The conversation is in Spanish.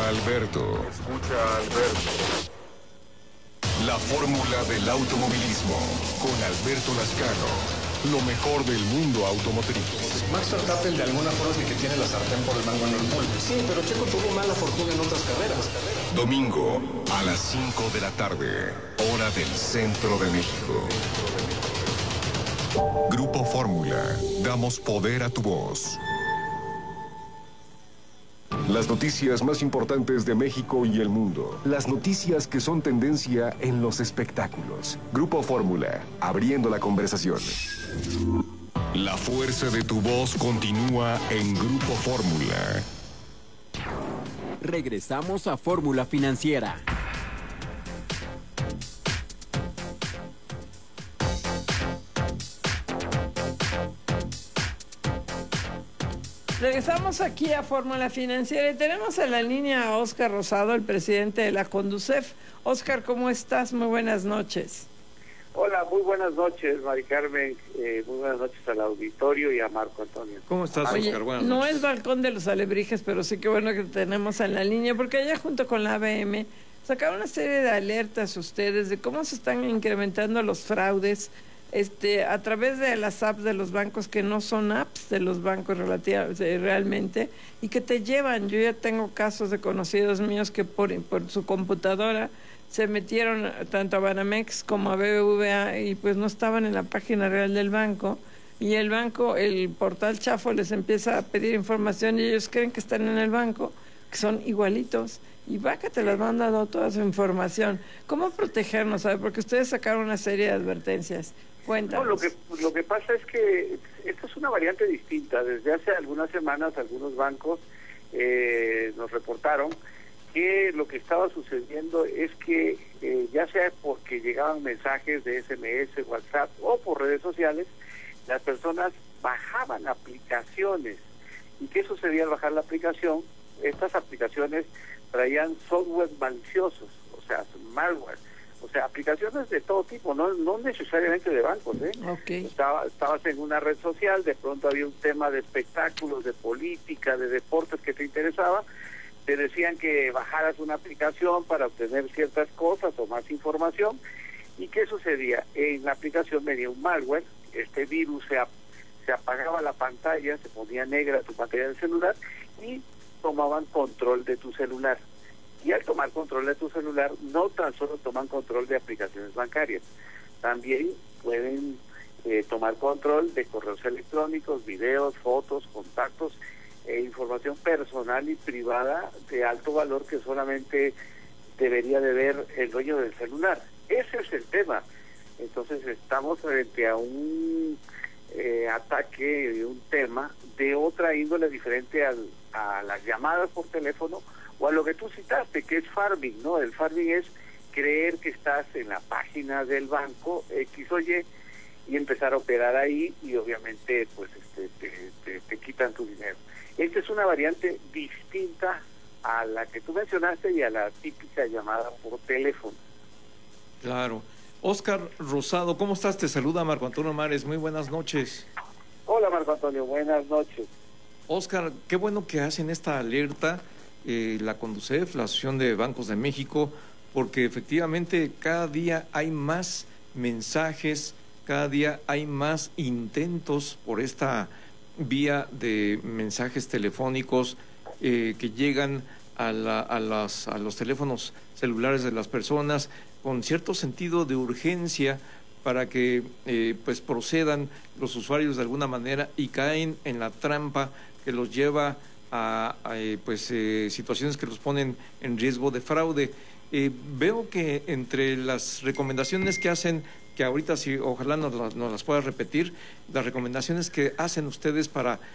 Alberto. Escucha, Alberto. La fórmula del automovilismo con Alberto Lascano. Lo mejor del mundo automotriz. Max Verstappen de alguna forma es el que tiene la sartén por el mango en el mundo. Sí, pero Checo tuvo mala fortuna en otras carreras. Domingo a las 5 de la tarde, hora del centro de México. Grupo Fórmula, damos poder a tu voz. Las noticias más importantes de México y el mundo. Las noticias que son tendencia en los espectáculos. Grupo Fórmula, abriendo la conversación. La fuerza de tu voz continúa en Grupo Fórmula. Regresamos a Fórmula Financiera. Regresamos aquí a Fórmula Financiera y tenemos en la línea a Óscar Rosado, el presidente de la Conducef. Óscar, ¿cómo estás? Muy buenas noches. Hola, muy buenas noches, Mari Carmen. Muy buenas noches al auditorio y a Marco Antonio. ¿Cómo estás, Óscar? Buenas no noches. es Balcón de los Alebrijes, pero sí que bueno que te tenemos en la línea, porque allá junto con la ABM sacaron una serie de alertas ustedes de cómo se están incrementando los fraudes a través de las apps de los bancos que no son apps de los bancos realmente y que te llevan. Yo ya tengo casos de conocidos míos que por su computadora se metieron tanto a Banamex como a BBVA y pues no estaban en la página real del banco, y el banco, el portal chafo les empieza a pedir información y ellos creen que están en el banco, que son igualitos, y va que te las van dando toda su información. ¿Cómo protegernos? ¿Sabe? Porque ustedes sacaron una serie de advertencias. Cuéntanos. No, lo que pasa es que esta es una variante distinta. Desde hace algunas semanas algunos bancos nos reportaron que lo que estaba sucediendo es que ya sea porque llegaban mensajes de SMS, WhatsApp o por redes sociales, las personas bajaban aplicaciones. ¿Y qué sucedía al bajar la aplicación? Estas aplicaciones traían software maliciosos, o sea, malware, o sea, aplicaciones de todo tipo, no necesariamente de bancos, ¿eh? Okay. Estabas en una red social, de pronto había un tema de espectáculos, de política, de deportes que te interesaba, te decían que bajaras una aplicación para obtener ciertas cosas o más información. ¿Y qué sucedía? En la aplicación venía un malware, este virus se apagaba la pantalla, se ponía negra tu pantalla del celular y tomaban control de tu celular. Y al tomar control de tu celular, no tan solo toman control de aplicaciones bancarias, también pueden tomar control de correos electrónicos, videos, fotos, contactos, información personal y privada de alto valor que solamente debería de ver el dueño del celular. Ese es el tema. Entonces estamos frente a un ataque de un tema de otra índole diferente a las llamadas por teléfono o a lo que tú citaste, que es farming, ¿no? El farming es creer que estás en la página del banco X o Y y empezar a operar ahí y obviamente pues te quitan tu dinero. Esta es una variante distinta a la que tú mencionaste y a la típica llamada por teléfono. Claro. Óscar Rosado, ¿cómo estás? Te saluda Marco Antonio Mares. Muy buenas noches. Hola, Marco Antonio, buenas noches. Óscar, qué bueno que hacen esta alerta la Conducef, la Asociación de Bancos de México, porque efectivamente cada día hay más mensajes, cada día hay más intentos por esta vía de mensajes telefónicos que llegan a los teléfonos celulares de las personas con cierto sentido de urgencia para que pues procedan los usuarios de alguna manera y caen en la trampa que los lleva a situaciones que los ponen en riesgo de fraude. Veo que entre las recomendaciones que hacen, que ahorita sí, ojalá nos las puedas repetir, las recomendaciones que hacen ustedes para